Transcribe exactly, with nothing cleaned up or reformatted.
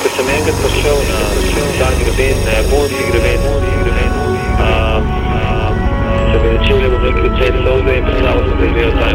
ko sem enkrat prišel na dan greben, na japonski greben, um, um, sem me začel, da bom rekel, cel solde in predstavil sem, da je ta